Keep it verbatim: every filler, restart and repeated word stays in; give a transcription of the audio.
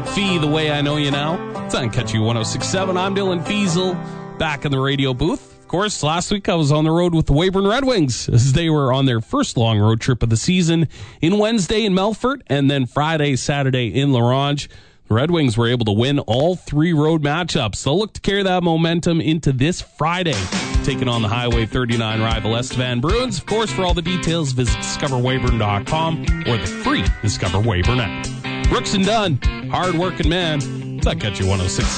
Fee, The Way I Know You Now. It's on Catchy one oh six point seven. I'm Dylan Fiesel, back in the radio booth. Of course, last week I was on the road with the Weyburn Red Wings as they were on their first long road trip of the season in Wednesday in Melfort and then Friday, Saturday in La Ronge. The Red Wings were able to win all three road matchups. They'll look to carry that momentum into this Friday, taking on the Highway thirty-nine rival Estevan Bruins. Of course, for all the details, visit discover weyburn dot com or the free Discover Weyburn app. Brooks and Dunn, hard-working man. I'll catch you one oh six point seven.